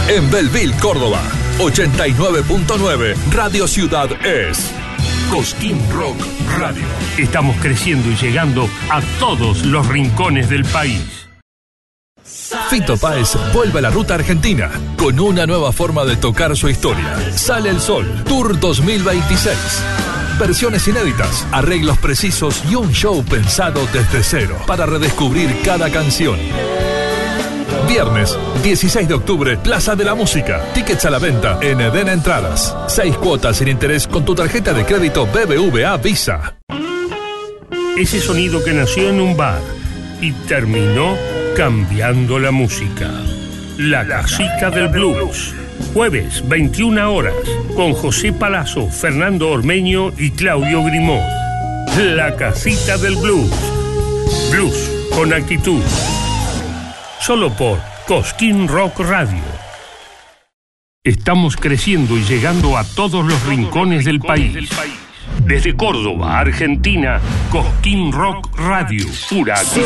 En Belleville, Córdoba, 89.9, Radio Ciudad es Cosquín Rock Radio. Estamos creciendo y llegando a todos los rincones del país. Fito Páez vuelve a la ruta argentina con una nueva forma de tocar su historia. Sale el Sol, Tour 2026. Versiones inéditas, arreglos precisos y un show pensado desde cero para redescubrir cada canción. Viernes 16 de octubre, Plaza de la Música. Tickets a la venta en Eden Entradas. 6 cuotas sin interés con tu tarjeta de crédito BBVA Visa. Ese sonido que nació en un bar y terminó cambiando la música. La Casita del Blues. Jueves, 21 horas, con José Palazzo, Fernando Ormeño y Claudio Grimaud. La Casita del Blues. Blues con actitud. Solo por Cosquín Rock Radio. Estamos creciendo y llegando a todos los rincones del país. Desde Córdoba, Argentina, Cosquín Rock Radio. Pura